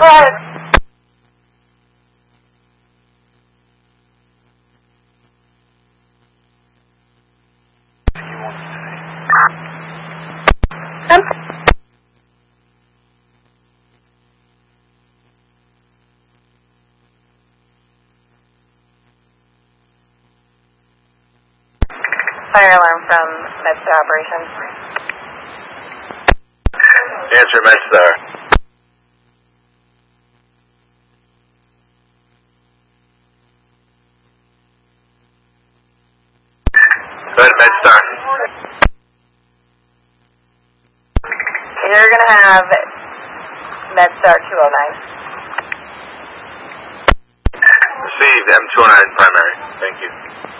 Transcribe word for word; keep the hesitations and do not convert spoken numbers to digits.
Go ahead. Fire alarm from MedStar Operations. Answer MedStar. Go ahead, MedStar. You're going to have MedStar two oh nine. Received M two oh nine primary. Thank you.